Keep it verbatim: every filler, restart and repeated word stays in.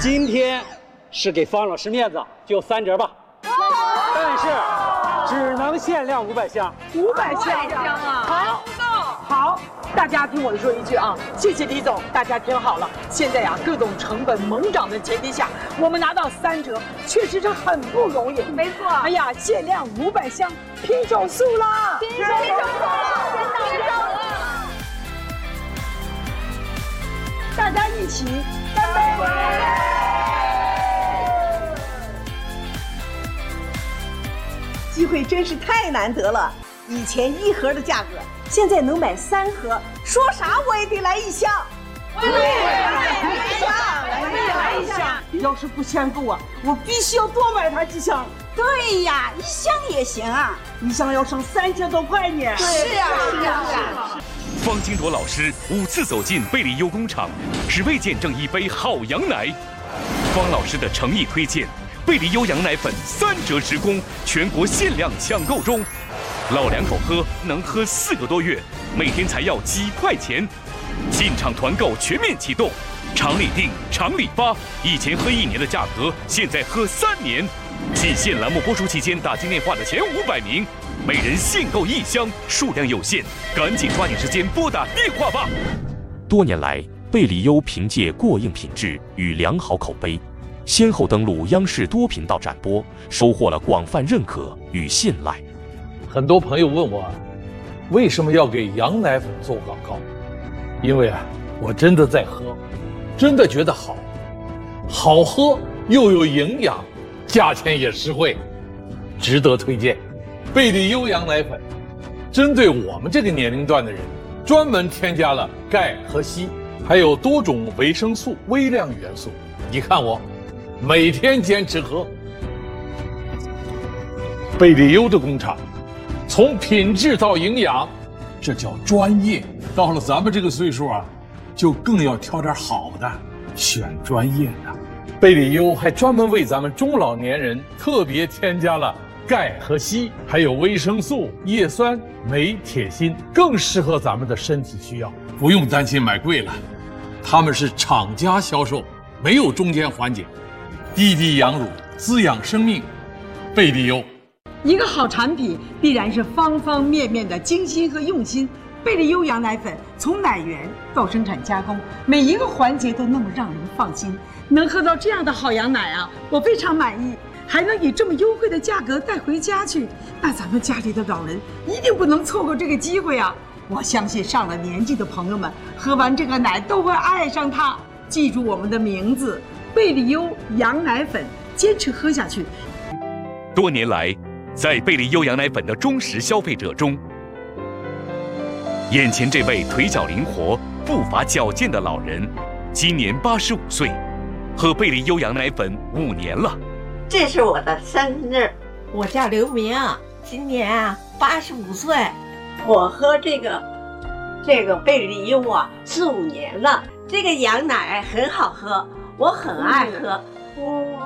今天是给方老师面子，就三折吧。但是只能限量五百箱。 五百箱啊！好，好，大家听我说一句啊，谢谢李总，大家听好了。现在呀、啊，各种成本猛涨的前提下，我们拿到三折，确实是很不容易。 没错。 哎呀，限量五百箱，拼手速啦！ 拼手速了，拼手速了！ 大家一起干杯！ 机会真是太难得了，以前一盒的价格，现在能买三盒，说啥我也得来一箱。 我也来一箱，我也来一箱。要是不嫌够啊，我必须要多买它几箱。 对呀，一箱也行啊， 一箱要省三千多块呢。 是呀，是呀，是呀。 方金铎老师五次走进贝利优工厂，只为见证一杯好羊奶。方老师的诚意推荐。贝利优羊奶粉三折直供，全国限量抢购中，老两口喝能喝四个多月，每天才要几块钱。进场团购全面启动，厂里订，厂里发，以前喝一年的价格，现在喝三年。仅限栏目播出期间打进电话的前五百名，每人限购一箱，数量有限，赶紧抓紧时间拨打电话吧。 多年来，贝利优凭借过硬品质与良好口碑，先后登陆央视多频道展播，收获了广泛认可与信赖。 很多朋友问我，为什么要给羊奶粉做广告？因为啊，我真的在喝，真的觉得好，好喝又有营养，价钱也实惠，值得推荐。贝利优羊奶粉，针对我们这个年龄段的人，专门添加了钙和硒，还有多种维生素、微量元素。你看我。每天坚持喝。贝利优的工厂，从品质到营养，这叫专业。到了咱们这个岁数啊，就更要挑点好的，选专业的。贝利优还专门为咱们中老年人特别添加了钙和硒，还有维生素、叶酸、镁、铁、锌，更适合咱们的身体需要，不用担心买贵了。他们是厂家销售，没有中间环节。滴滴羊乳，滋养生命。贝利优， 一个好产品必然是方方面面的精心和用心。贝利优羊奶粉从奶源到生产加工，每一个环节都那么让人放心。能喝到这样的好羊奶啊，我非常满意。还能以这么优惠的价格带回家去，那咱们家里的老人一定不能错过这个机会啊！我相信上了年纪的朋友们喝完这个奶都会爱上它。记住我们的名字。贝利优羊奶粉，坚持喝下去。 多年来，在贝利优羊奶粉的忠实消费者中，眼前这位腿脚灵活、步伐矫健的老人，今年八十五岁，喝贝利优羊奶粉五年了。 这是我的生日， 我叫刘明，今年啊八十五岁。 我喝这个这个贝利优啊四五年了，这个羊奶很好喝。我很爱喝， 嗯